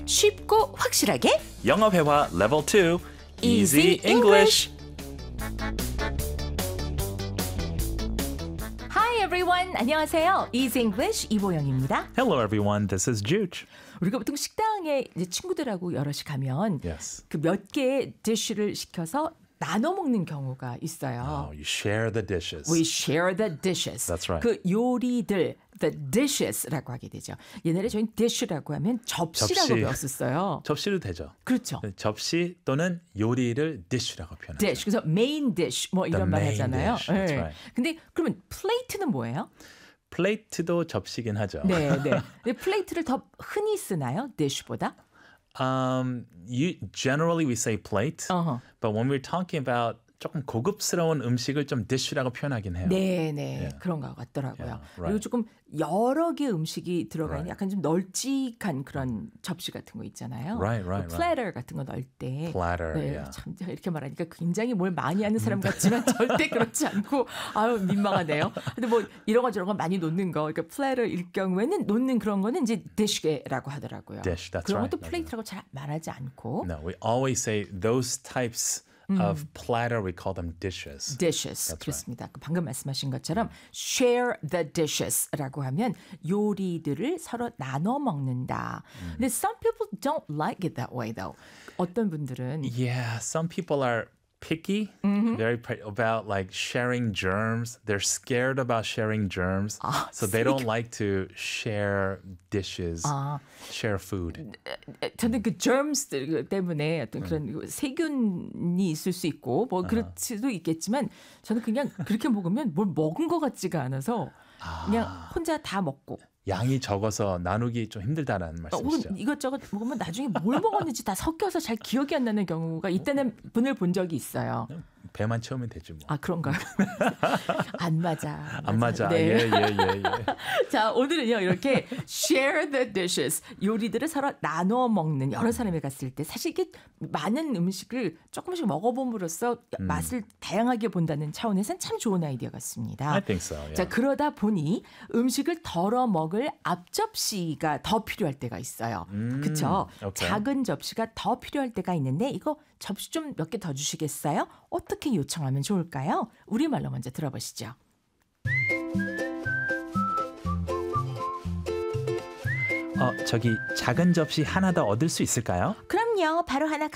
쉽고 확실하게 영어 회화 level 2 Easy Easy English. Hi everyone. 안녕하세요. Easy English 이보영입니다. Hello everyone, this is Juge. 우리가 보통 식당에 이제 친구들하고 여럿이 가면 Yes. 그 몇 개의 디쉬를 시켜서 나눠 먹는 경우가 있어요. Oh, you share the dishes. We share the dishes. That's right. 그 요리들, the dishes라고 하게 되죠. 옛날에 저희는 dish라고 하면 접시라고 접시. 배웠었어요. 접시로 되죠. 그렇죠. 접시 또는 요리를 dish라고 표현하죠. dish. 그래서 main dish 뭐 이런 말 main 하잖아요. dish. That's 네. right. 근데 그러면 플레이트는 뭐예요? 플레이트도 접시긴 하죠. 네, 네. 근데 플레이트를 더 흔히 쓰나요? dish보다? Generally we say plate, 어허. but when we're talking about 조금 고급스러운 음식을 좀 dish라고 표현하긴 해요. 네, 네. Yeah. 그런 것 같더라고요. Yeah, 그리고 right. 조금 여러 개 음식이 들어가 있는 Right. 약간 좀 널찍한 그런 접시 같은 거 있잖아요. Right, right, 그 플래터 같은 거 넣을 때. Platter, 네, yeah. 참 이렇게 말하니까 굉장히 뭘 많이 하는 사람 같지만 절대 그렇지 않고 아유 민망하네요. 근데 뭐 이런 거 저런 거 많이 놓는 거, 그러니까 플래터일 경우에는 놓는 그런 거는 이제 dish라고 하더라고요. Dish, that's 그런 right. 것도 플레이트라고 잘 말하지 않고. No, we always say those types of platter, we call them dishes. dishes. 그렇습니다. 방금 말씀하신 것처럼 share the dishes라고 하면 요리들을 서로 나눠 먹는다. 근데 some people don't like it that way though. 어떤 분들은 Yeah, some people are picky, about like sharing germs. They're scared about sharing germs, so they don't like to share dishes, share food. 저는 그 germs 때문에 어떤 그런 세균이 있을 수 있고 뭐 그럴 수도 있겠지만 저는 그냥 그렇게 먹으면 뭘 먹은 것 같지가 않아서 그냥 혼자 다 먹고 양이 적어서 나누기 좀 힘들다라는 말씀이시죠? 혹은 이것저것 먹으면 나중에 뭘 먹었는지 다 섞여서 잘 기억이 안 나는 경우가 있다는 분을 본 적이 있어요. 배만 채우면 되지 뭐. 아 그런가요? 안 맞아. 안 맞아. 네. 예. 자 오늘은요 이렇게 share the dishes 요리들을 서로 나눠 먹는 여러 사람이 갔을 때 사실 이게 많은 음식을 조금씩 먹어봄으로써 맛을 다양하게 본다는 차원에서는 참 좋은 아이디어 같습니다. I think so. Yeah. 자 그러다 보니 음식을 덜어 먹을 앞접시가 더 필요할 때가 있어요. 그렇죠? okay. 작은 접시가 더 필요할 때가 있는데 이거 접시 좀 몇 개 더 주시겠어요? 어떻게 요청하면 좋을까요? 우리말로 먼저 들어보시죠. 저기 작은 접시 하나 더 얻을 수 있을까요? 그럼요. 바로 하나